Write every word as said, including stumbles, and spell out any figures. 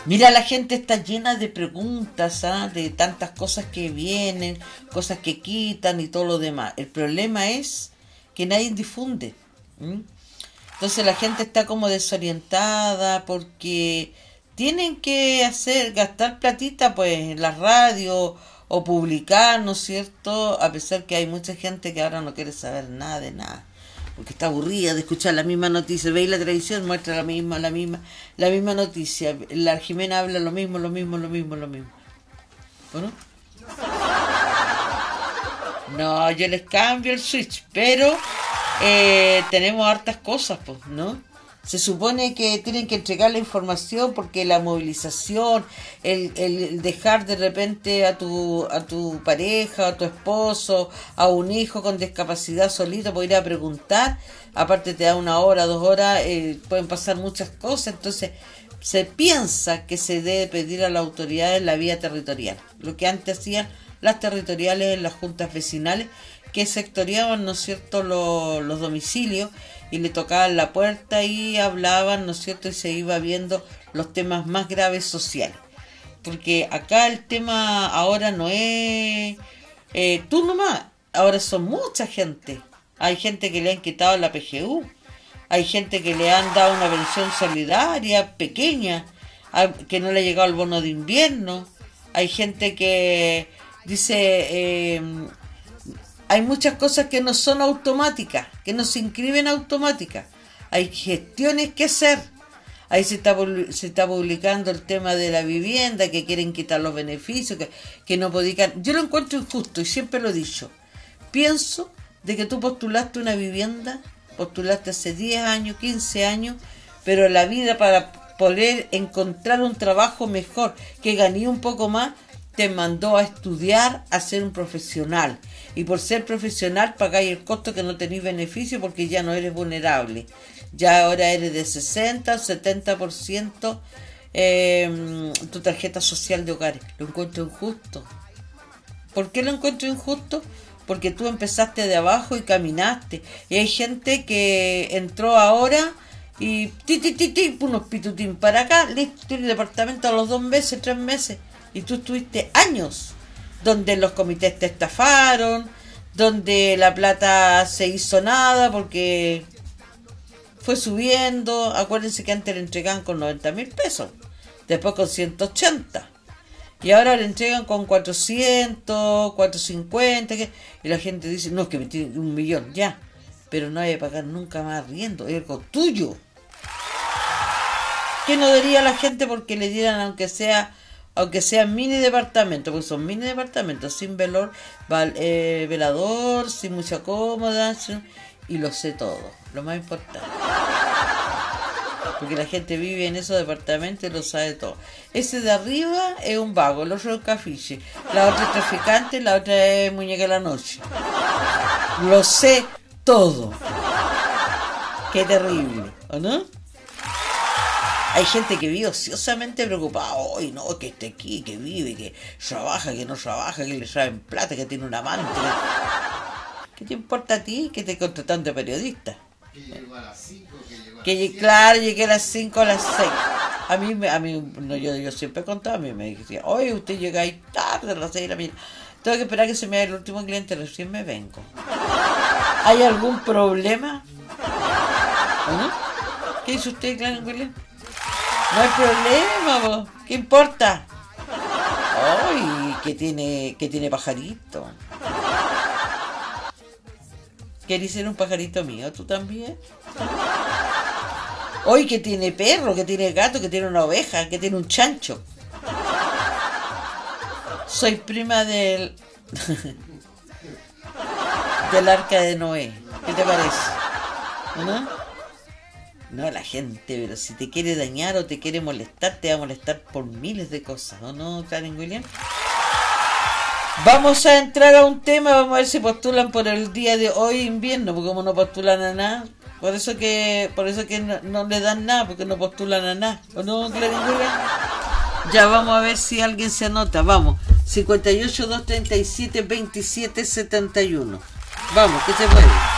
Mira, la gente está llena de preguntas, ¿ah? De tantas cosas que vienen, cosas que quitan y todo lo demás. El problema es que nadie difunde. ¿Mm? Entonces la gente está como desorientada porque tienen que hacer, gastar platita pues en la radio o publicar, ¿no es cierto? A pesar que hay mucha gente que ahora no quiere saber nada de nada, porque está aburrida de escuchar la misma noticia. Veis la televisión, muestra la misma, la misma, la misma noticia. La Jimena habla lo mismo, lo mismo, lo mismo, lo mismo. ¿Bueno? No, yo les cambio el switch, pero eh, tenemos hartas cosas, pues, ¿no? Se supone que tienen que entregar la información porque la movilización, el, el dejar de repente a tu a tu pareja, a tu esposo, a un hijo con discapacidad solito para ir a preguntar, aparte te da una hora, dos horas, eh, pueden pasar muchas cosas, entonces se piensa que se debe pedir a las autoridades la vía territorial, lo que antes hacían las territoriales en las juntas vecinales, que sectoriaban, ¿no es cierto?, los, los domicilios, y le tocaban la puerta y hablaban, ¿no es cierto?, y se iba viendo los temas más graves sociales. Porque acá el tema ahora no es eh, tú nomás, ahora son mucha gente. Hay gente que le han quitado la P G U, hay gente que le han dado una pensión solidaria pequeña, que no le ha llegado el bono de invierno, hay gente que dice... Eh, hay muchas cosas que no son automáticas, que no se inscriben automáticas. Hay gestiones que hacer. Ahí se está, se está publicando el tema de la vivienda, que quieren quitar los beneficios, que, que no podían. Yo lo encuentro injusto y siempre lo he dicho. Pienso de que tú postulaste una vivienda, postulaste hace diez años, quince años, pero la vida para poder encontrar un trabajo mejor, que gané un poco más, te mandó a estudiar, a ser un profesional. Y por ser profesional pagáis el costo que no tenéis beneficio porque ya no eres vulnerable. Ya ahora eres de sesenta, setenta por ciento eh, tu tarjeta social de hogares. Lo encuentro injusto. ¿Por qué lo encuentro injusto? Porque tú empezaste de abajo y caminaste. Y hay gente que entró ahora y ti, ti, ti, ti, unos pitutín para acá, listo, tiene departamento a los dos meses, tres meses. Y tú estuviste años donde los comités te estafaron, donde la plata se hizo nada porque fue subiendo. Acuérdense que antes le entregaban con noventa mil pesos, después con ciento ochenta, y ahora le entregan con cuatrocientos, cuatrocientos cincuenta, y la gente dice, no, es que me tiene un millón, ya, pero no hay que pagar nunca más arriendo, es algo tuyo. ¿Qué no daría la gente porque le dieran, aunque sea aunque sea mini departamento, porque son mini departamentos, sin velor, val, eh, velador, sin mucha cómoda, sin, y lo sé todo, lo más importante. Porque la gente vive en esos departamentos y lo sabe todo. Ese de arriba es un vago, el otro es un cafiche, la otra es traficante, la otra es muñeca de la noche. Lo sé todo. Qué terrible, ¿o no? Hay gente que vive ociosamente preocupada. Hoy no, que esté aquí, que vive, que trabaja, que no trabaja, que le traen plata, que tiene un amante. Que... ¿Qué te importa a ti que te contratan de periodista? Que llegó a las cinco, que llegó a que las siete. Claro, llegué a las cinco, a las seis. A mí, a mí no, yo, yo siempre contaba, a mí me decía, oye, usted llega ahí tarde, a las seis de la mañana. Tengo que esperar que se me vaya el último cliente, recién me vengo. ¿Hay algún problema? ¿No? ¿Qué dice usted, Clara William? No hay problema, po. ¿Qué importa? Ay, que tiene, que tiene pajarito. ¿Querés ser un pajarito mío tú también? Hoy que tiene perro, que tiene gato, que tiene una oveja, que tiene un chancho. Soy prima del del arca de Noé. ¿Qué te parece? ¿No? No, la gente, pero si te quiere dañar o te quiere molestar, te va a molestar por miles de cosas, ¿o no, Karen William? Vamos a entrar a un tema, vamos a ver si postulan por el día de hoy invierno, porque como no postulan a nada, por eso que por eso que no, no le dan nada, porque no postulan a nada, ¿o no, Karen William? Ya vamos a ver si alguien se anota, vamos, cincuenta y ocho, doscientos treinta y siete, veintisiete, setenta y uno. Vamos, que se puede.